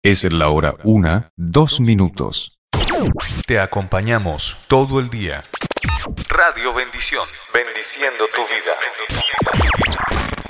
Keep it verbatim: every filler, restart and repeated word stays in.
Es la hora una, dos minutos. Te acompañamos todo el día. Radio Bendición, bendiciendo tu vida.